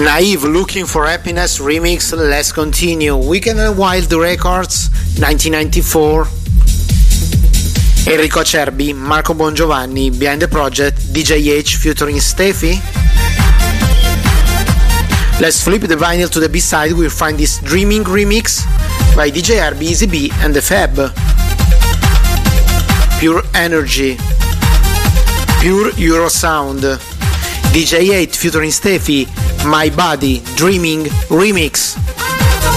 Naive Looking for Happiness remix. Let's continue. Weekend and Wild Records 1994. Enrico Acerbi, Marco Bongiovanni, Behind the Project, DJ H featuring Steffi. Let's flip the vinyl to the B-side. We'll find this Dreaming remix by DJ Herbie, Easy B and The Fab. Pure Energy, Pure Euro Sound, DJ 8 featuring Steffi, My Body, Dreaming remix.